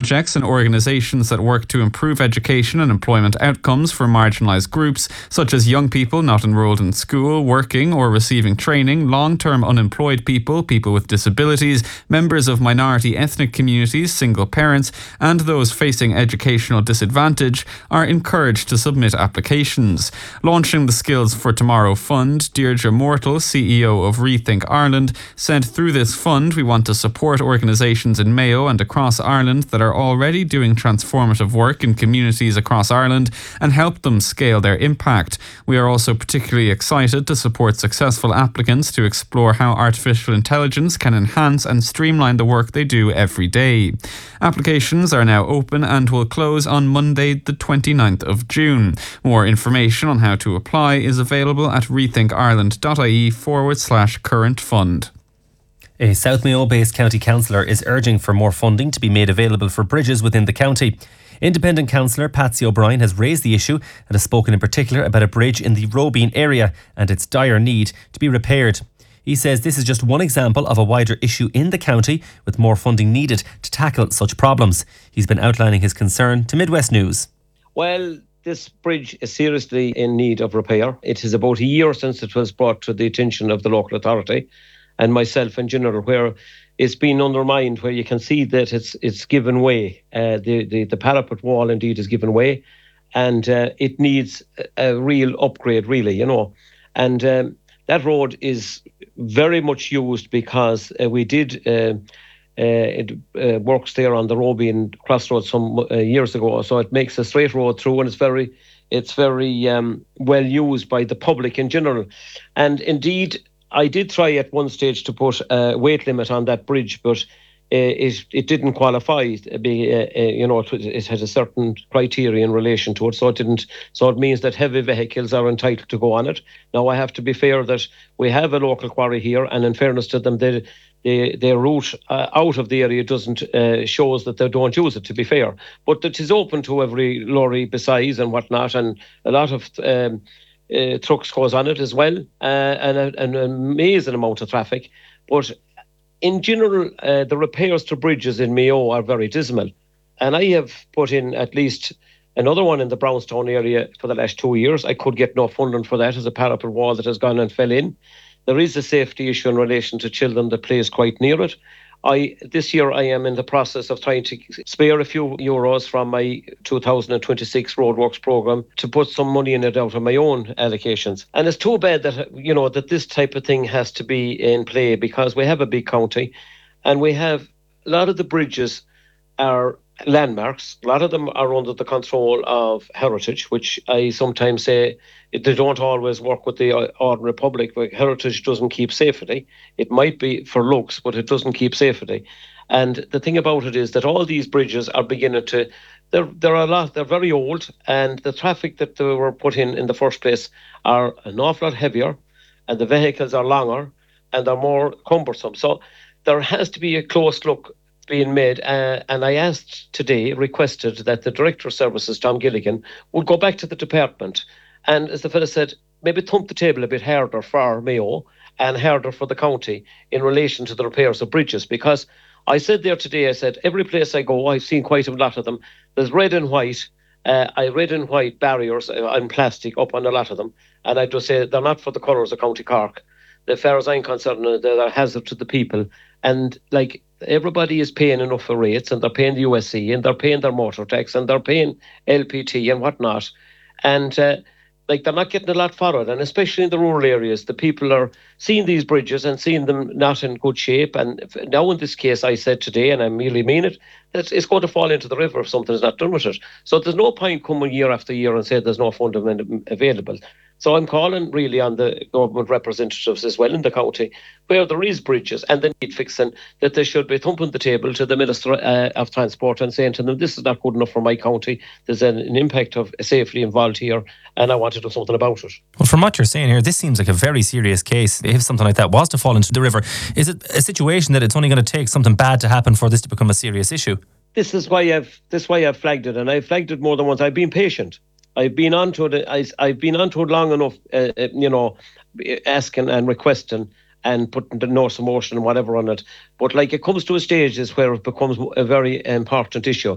projects and organisations that work to improve education and employment outcomes for marginalised groups, such as young people not enrolled in school, working or receiving training, long-term unemployed people, people with disabilities, members of minority ethnic communities, single parents, and those facing educational disadvantage, are encouraged to submit applications. Launching the Skills for Tomorrow Fund, Deirdre Mortal, CEO of Rethink Ireland, said through this fund we want to support organisations in Mayo and across Ireland that are already doing transformative work in communities across Ireland and help them scale their impact. We are also particularly excited to support successful applicants to explore how artificial intelligence can enhance and streamline the work they do every day. Applications are now open and will close on Monday the 29th of June. More information on how to apply is available at rethinkireland.ie/current fund. A South Mayo-based county councillor is urging for more funding to be made available for bridges within the county. Independent councillor Patsy O'Brien has raised the issue and has spoken in particular about a bridge in the Robeen area and its dire need to be repaired. He says this is just one example of a wider issue in the county with more funding needed to tackle such problems. He's been outlining his concern to Midwest News. Well, this bridge is seriously in need of repair. It is about a year since it was brought to the attention of the local authority and myself in general, where it's been undermined, where you can see that it's given way. The parapet wall indeed is given way, and it needs a real upgrade, really, you know. And that road is very much used because we did works there on the Robeen crossroads some years ago. So it makes a straight road through, and it's very well used by the public in general. And indeed, I did try at one stage to put a weight limit on that bridge, but it didn't qualify. It had a certain criteria in relation to it, so it didn't. So it means that heavy vehicles are entitled to go on it. Now, I have to be fair that we have a local quarry here, and in fairness to them, their route out of the area doesn't shows that they don't use it, to be fair. But it is open to every lorry besides and whatnot, and a lot of trucks goes on it as well, and an amazing amount of traffic. But in general, the repairs to bridges in Mayo are very dismal. And I have put in at least another one in the Brownstown area for the last 2 years. I could get no funding for that as a parapet wall that has gone and fell in. There is a safety issue in relation to children that plays quite near it. This year I am in the process of trying to spare a few euros from my 2026 roadworks programme to put some money in it out of my own allocations. And it's too bad that, that this type of thing has to be in play, because we have a big county and we have a lot of the bridges are landmarks. A lot of them are under the control of Heritage, which I sometimes say they don't always work with the ordinary public. Heritage doesn't keep safety. It might be for looks, but it doesn't keep safety. And the thing about it is that all these bridges are beginning to, they're very old, and the traffic that they were put in the first place are an awful lot heavier, and the vehicles are longer and they're more cumbersome. So there has to be a close look being made, and I requested that the Director of Services, Tom Gilligan, would go back to the department and, as the fellow said, maybe thump the table a bit harder for Mayo and harder for the county in relation to the repairs of bridges. Because I said there today, I said, every place I go, I've seen quite a lot of them. There's red and white barriers and plastic up on a lot of them. And I just say they're not for the colours of County Cork. As far as I'm concerned, they're a hazard to the people. And everybody is paying enough for rates, and they're paying the USC, and they're paying their motor tax, and they're paying LPT and whatnot. And they're not getting a lot for it. And especially in the rural areas, the people are seeing these bridges and seeing them not in good shape. And now in this case, I said today, and I really mean it, that it's going to fall into the river if something is not done with it. So there's no point coming year after year and say there's no funding available. So I'm calling really on the government representatives as well in the county, where there is bridges and they need fixing, that they should be thumping the table to the Minister of Transport and saying to them, this is not good enough for my county. There's an impact of safety involved here, and I want to do something about it. Well, from what you're saying here, this seems like a very serious case. If something like that was to fall into the river, is it a situation that it's only going to take something bad to happen for this to become a serious issue? This is why I've flagged it, and I've flagged it more than once. I've been patient. I've been onto it. I've been onto it long enough, asking and requesting and putting the notice of motion and whatever on it. But it comes to a stage where it becomes a very important issue.